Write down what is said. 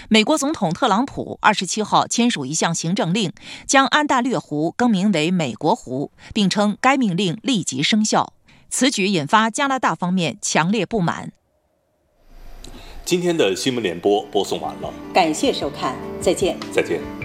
美国总统特朗普27号签署一项行政令，将安大略湖更名为美国湖，并称该命令立即生效。此举引发加拿大方面强烈不满。 今天的新闻联播播送完了， 感谢收看，再见。 再见。